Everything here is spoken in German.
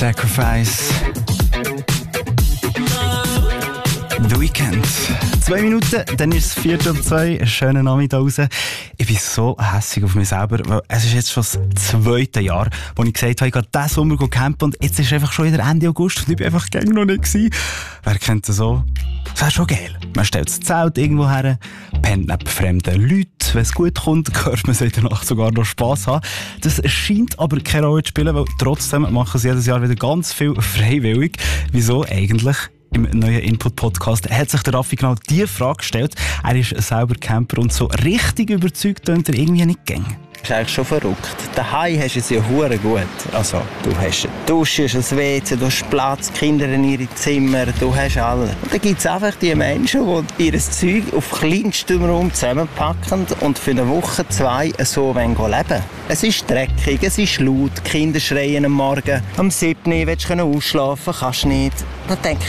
Sacrifice. The Weekend. 2 Minuten, dann ist es 4:02. Einen schönen Nachmittag raus. Ich bin so hässig auf mich selber, weil es ist jetzt schon das 2. Jahr, wo ich gesagt habe, ich gehe diesen Sommer campen und jetzt ist einfach schon wieder Ende August und ich bin einfach gängig noch nicht gewesen. Wer kennt das so? Das wäre schon geil. Man stellt das Zelt irgendwo her, pennt neben fremden Leuten. Wenn es gut kommt, hört man in der Nacht sogar noch Spass haben. Das scheint aber keine Rolle zu spielen, weil trotzdem machen sie jedes Jahr wieder ganz viel freiwillig. Wieso eigentlich? Im neuen Input-Podcast hat sich der Raffi genau diese Frage gestellt. Er ist selber Camper und so richtig überzeugt tönt er irgendwie nicht gängig. Das ist eigentlich schon verrückt. Daheim hast du es ja hure gut. Also, du hast eine Dusche, ein WC, du hast Platz, die Kinder in ihre Zimmer, du hast alles. Und dann gibt es einfach die Menschen, die ihr Zeug auf kleinstem Raum zusammenpacken und für eine Woche, 2 so leben wollen. Es ist dreckig, es ist laut, die Kinder schreien am Morgen. Am 7. willst du ausschlafen, kannst nicht. Dann denke